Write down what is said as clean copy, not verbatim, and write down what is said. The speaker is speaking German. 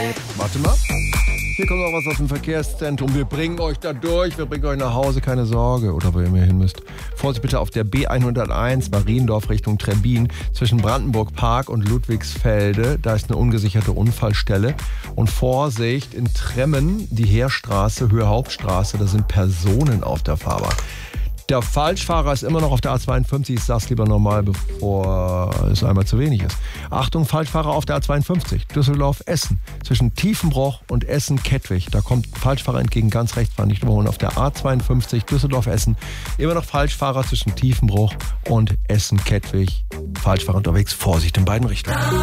Warte mal. Hier kommt noch was aus dem Verkehrszentrum. Wir bringen euch da durch, wir bringen euch nach Hause, keine Sorge. Oder wo ihr mehr hin müsst. Vorsicht bitte auf der B101 Mariendorf Richtung Trebbin zwischen Brandenburg Park und Ludwigsfelde. Da ist eine ungesicherte Unfallstelle. Und Vorsicht in Tremmen, die Heerstraße, Höhe Hauptstraße. Da sind Personen auf der Fahrbahn. Der Falschfahrer ist immer noch auf der A52. Ich sag's lieber normal, bevor es einmal zu wenig ist. Achtung, Falschfahrer auf der A52. Düsseldorf-Essen. Zwischen Tiefenbroch und Essen-Kettwig. Da kommt Falschfahrer entgegen, ganz rechts, war nicht überholen. Auf der A52 Düsseldorf-Essen. Immer noch Falschfahrer zwischen Tiefenbroch und Essen-Kettwig. Falschfahrer unterwegs. Vorsicht in beiden Richtungen.